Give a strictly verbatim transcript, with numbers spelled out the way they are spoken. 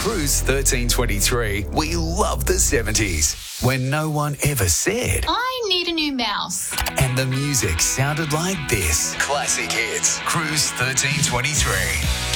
Cruise thirteen twenty-three, we love the seventies, when no one ever said. I need a new mouse. And the music sounded like this. Classic hits. Cruise thirteen twenty-three.